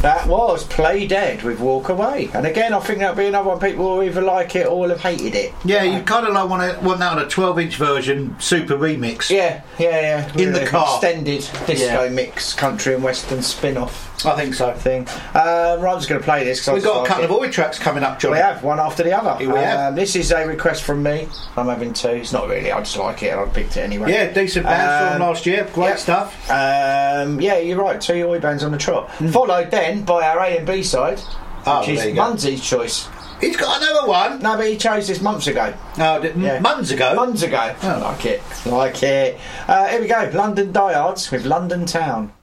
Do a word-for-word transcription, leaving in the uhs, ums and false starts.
That was Play Dead with Walk Away. And again, I think that'll be another one people will either like it or will have hated it. Yeah, you kind of like want, to, want that on a twelve inch version, super remix. Yeah, yeah, yeah. In the car. Extended disco Yeah. mix, country and western spin-off. I think so. Thing. Um, right, I'm just going to play this. We've got a couple of Oi tracks coming up, John. We have, one after the other. Here we have. Um, this is a request from me. I'm having two. It's not really, I just like it and I picked it anyway. Yeah, decent band Um, from last year. Great yeah. stuff. Um, yeah, you're right. Two Oi bands on the trot. Mm. Followed then by our A and B side, Oh, which is there you go. Munsey's choice. He's got another one. No, but he chose this months ago. Oh, did, Yeah. months ago. Months ago. Oh. Like it. Like it. Uh, here we go. London Diehards with London Town.